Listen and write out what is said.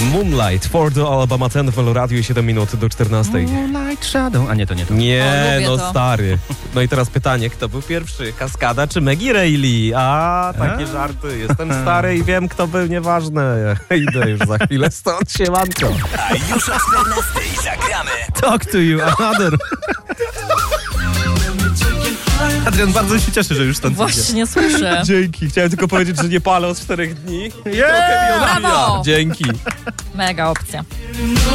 Moonlight, Ford Alabama 10 w Radio 7 minut do 14. Moonlight Shadow. A nie, to nie to. Nie, lubię no to. stary. No i teraz pytanie, kto był pierwszy? Kaskada czy Maggie Reilly? Takie żarty. Jestem stary i wiem, kto był, nieważne. Idę już za chwilę stąd, siemanko. A już o 14 zagramy. Talk to you, another. Adrian bardzo się cieszy, że już stąd idzie. Właśnie słyszę. Dzięki. Chciałem tylko powiedzieć, że nie palę od 4 dni. Brawo! Dzięki. Mega opcja.